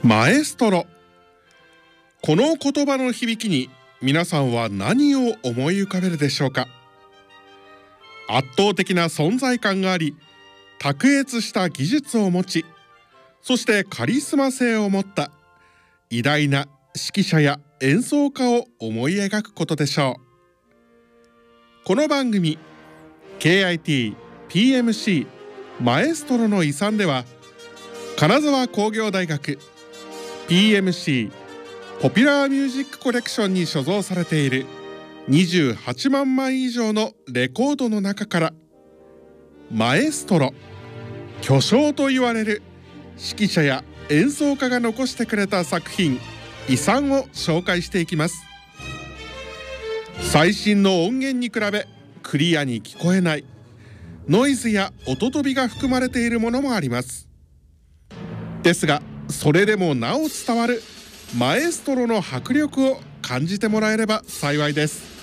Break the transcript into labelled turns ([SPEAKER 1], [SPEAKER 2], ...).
[SPEAKER 1] マエストロ。この言葉の響きに皆さんは何を思い浮かべるでしょうか。圧倒的な存在感があり、卓越した技術を持ち、そしてカリスマ性を持った偉大な指揮者や演奏家を思い描くことでしょう。この番組 KIT PMC マエストロの遺産では、金沢工業大学 PMC ポピュラーミュージックコレクションに所蔵されている28万枚以上のレコードの中から、マエストロ、巨匠と言われる指揮者や演奏家が残してくれた作品、遺産を紹介していきます。最新の音源に比べクリアに聞こえないノイズや音飛びが含まれているものもあります。ですが、それでもなお伝わるマエストロの迫力を感じてもらえれば幸いです。